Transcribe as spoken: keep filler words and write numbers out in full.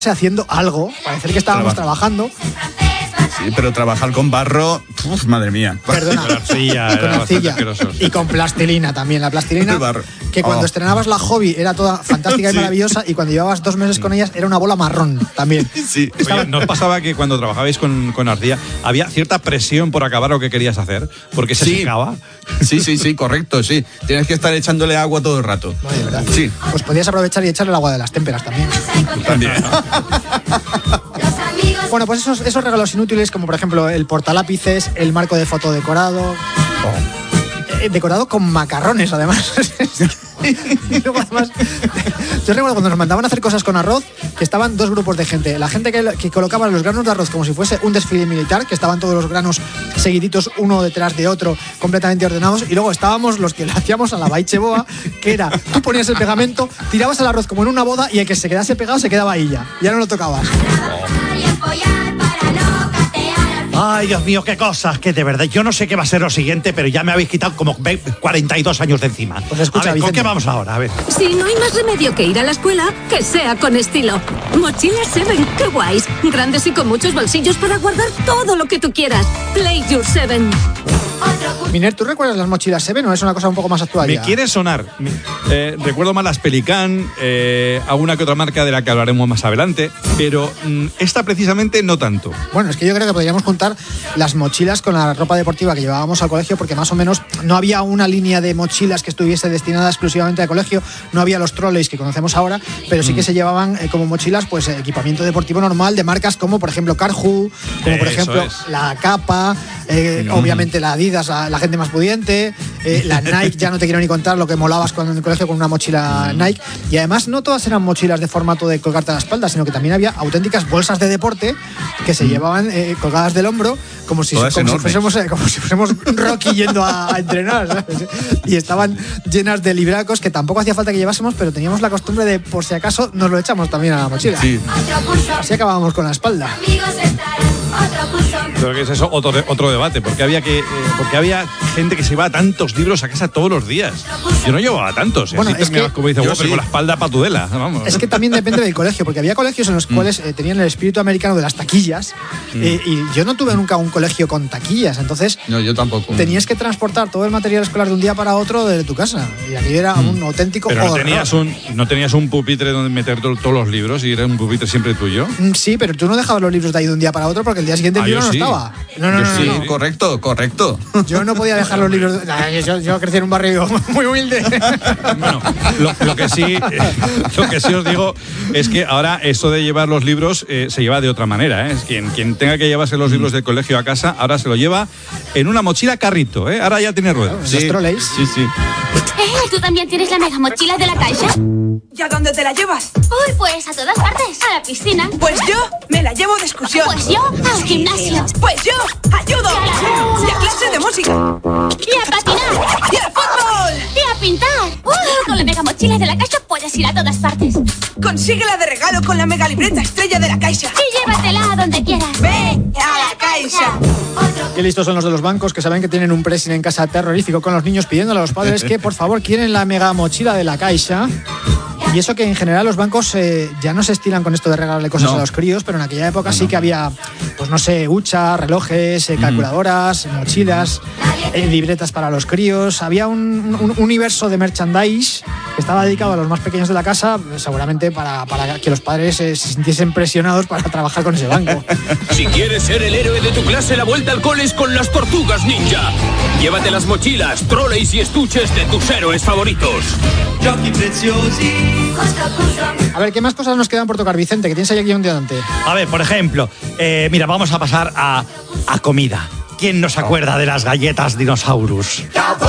haciendo algo, parecer que estábamos Traba- trabajando. Sí, pero trabajar con barro, uf, madre mía. Perdona. Con arcilla, Y con era bastante arcilla. asqueroso. Y con plastilina también. La plastilina, El barro. que cuando Oh. estrenabas la Hobby era toda fantástica y Sí. maravillosa, y cuando llevabas dos meses con ellas era una bola marrón también. Sí. Oye, ¿no os pasaba que cuando trabajabais con, con arcilla había cierta presión por acabar lo que querías hacer? Porque se Sí. secaba. Sí, sí, sí, correcto, sí. Tienes que estar echándole agua todo el rato. Vale, ¿verdad? Sí, Pues podías aprovechar y echarle el agua de las témperas también. también. Bueno, pues esos, esos regalos inútiles, como por ejemplo el portalápices, el marco de foto decorado. Eh, decorado con macarrones, además. Y luego, además, yo recuerdo cuando nos mandaban a hacer cosas con arroz, que estaban dos grupos de gente. La gente que, que colocaba los granos de arroz como si fuese un desfile militar, que estaban todos los granos seguiditos uno detrás de otro, completamente ordenados. Y luego estábamos los que le hacíamos a la baicheboa, que era, tú ponías el pegamento, tirabas el arroz como en una boda y el que se quedase pegado se quedaba ahí ya. Ya no lo tocabas. Ay, Dios mío, qué cosas, que de verdad, yo no sé qué va a ser lo siguiente, pero ya me habéis quitado como cuarenta y dos años de encima. Pues escucha, a ver, ¿con Vicente. qué vamos ahora? A ver. Si no hay más remedio que ir a la escuela, que sea con estilo. Mochilas Seven, qué guays. Grandes y con muchos bolsillos para guardar todo lo que tú quieras. Play Your Seven. Miner, ¿tú recuerdas las mochilas Seven o es una cosa un poco más actual Me ya? quiere sonar. Eh, recuerdo más las Pelican, eh, alguna que otra marca de la que hablaremos más adelante, pero mm, esta precisamente no tanto. Bueno, es que yo creo que podríamos juntar las mochilas con la ropa deportiva que llevábamos al colegio, porque más o menos no había una línea de mochilas que estuviese destinada exclusivamente al colegio, no había los trolleys que conocemos ahora, pero sí que se llevaban eh, como mochilas pues eh, equipamiento deportivo normal de marcas como por ejemplo Carhu, como por Eso ejemplo es. la Kappa, eh, obviamente la Adidas, la, la gente más pudiente, eh, la Nike, ya no te quiero ni contar lo que molabas cuando en el colegio con una mochila Nike, y además no todas eran mochilas de formato de colgarte a la espalda, sino que también había auténticas bolsas de deporte que se llevaban eh, colgadas del hombro como si, Todas como si enormes. fuésemos eh, como si fuésemos Rocky yendo a, a entrenar, ¿sabes? Y estaban llenas de libracos que tampoco hacía falta que llevásemos, pero teníamos la costumbre de por si acaso nos lo echamos también a la mochila. Sí. Así acabábamos con la espalda. Creo que es eso otro, de- otro debate, porque había que eh, porque había gente que se llevaba tantos libros a casa todos los días. Yo no llevaba tantos. y Bueno, así es terminabas, que- como dice yo Whopper, sí. con la espalda patudela. Vamos. Es que también depende del colegio, porque había colegios en los cuales eh, tenían el espíritu americano de las taquillas, eh, y yo no tuve nunca un colegio con taquillas, entonces No, yo tampoco. tenías que transportar todo el material escolar de un día para otro de tu casa, y aquello era un auténtico Pero no horror. tenías un no tenías un pupitre donde meter to- todos los libros y era un pupitre siempre tuyo. Mm, Sí, pero tú no dejabas los libros de ahí de un día para otro porque el día siguiente el Ah, libro yo no sí. estaba. No, no, Yo no, no, Sí, no. correcto, correcto. Yo no podía dejar los libros. de- Ay, Yo, yo crecí en un barrio muy humilde. Bueno, lo, lo que sí, eh, lo que sí os digo es que ahora esto de llevar los libros eh, se lleva de otra manera. ¿eh? Es quien, quien tenga que llevarse los libros del colegio a casa, ahora se lo lleva en una mochila carrito. ¿eh? Ahora ya tiene ruedas. Los trolleys. Sí, sí. Eh, ¿tú también tienes la mega mochila de la Caixa? ¿Y a dónde te la llevas? Uy, pues a todas partes. A la piscina. Pues yo me la llevo de excursión. Pues yo al gimnasio. Pues yo ayudo. Y a clase de música. Y a patinar. Y al fútbol. Y a pintar. Uh, con la mega mochila de la Caixa puedes ir a todas partes. Consíguela de regalo con la mega libreta estrella de la Caixa. Y llévatela a donde quieras. Ve a la Caixa. Qué listos son los de los bancos que saben que tienen un pressing en casa terrorífico con los niños pidiéndole a los padres que por favor quieren la mega mochila de la Caixa. Y eso que en general los bancos eh, ya no se estilan con esto de regalarle cosas No. a los críos, pero en aquella época sí que había, pues no sé, huchas, relojes, eh, calculadoras, mochilas, eh, libretas para los críos. Había un, un universo de merchandise que estaba dedicado a los más pequeños de la casa, seguramente para, para que los padres eh, se sintiesen presionados para trabajar con ese banco. Si quieres ser el héroe de tu clase, la vuelta al cole es con las Tortugas Ninja. Llévate las mochilas, trolleys y estuches de tus héroes favoritos. A ver, ¿qué más cosas nos quedan por tocar, Vicente? Que tienes ahí aquí un día delante. A ver, por ejemplo, eh, mira, vamos a pasar a, a comida. ¿Quién no se acuerda de las galletas dinosaurus?